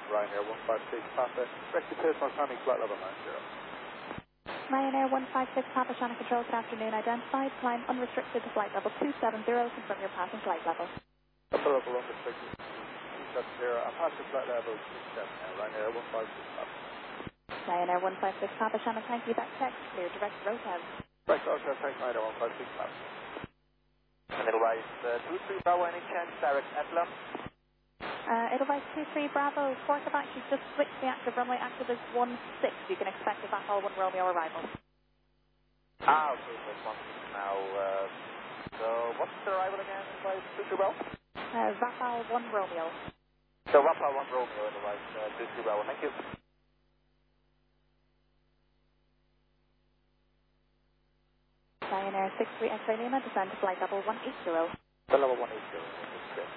Ryanair 156 Papa. Direct to Marconi, flight level 90. Ryanair 156 Papa, Shannon Control, good afternoon. Identified, climb unrestricted to flight level 270, confirm your passing flight level. Upper level unrestricted 270, I'm passing flight level 27 now, Ryanair 156 Papa. Ryanair 156 Papa, Shannon, thank you. That check, clear, direct to Rotel. Direct to Rotel, thanks, Ryanair 156 Papa. Edelweiss 23 Bravo, any chance, direct Athlon? Edelweiss 23 Bravo, course of action, just switch the active runway, active is 16. You can expect a VATAL 1 Romeo arrival. Ah, okay, so it's 16 now. So what's the arrival again, Edelweiss 23 Bravo? VATAL 1 Romeo. So VATAL 1 Romeo, Edelweiss 23 Bravo, thank you. Ryanair 63 X-ray Lima, descend to flight level 180. Level 180,